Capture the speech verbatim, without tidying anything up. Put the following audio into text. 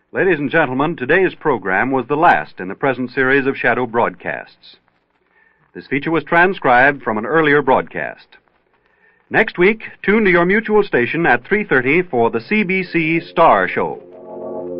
Ladies and gentlemen, today's program was the last in the present series of Shadow broadcasts. This feature was transcribed from an earlier broadcast. Next week, tune to your mutual station at three thirty for the C B C Star Show.